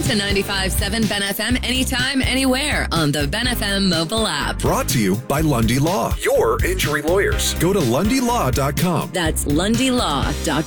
to 95.7 Ben FM anytime, anywhere on the Ben FM mobile app. Brought to you by Lundy Law, your injury lawyers. Go to LundyLaw.com. That's LundyLaw.com.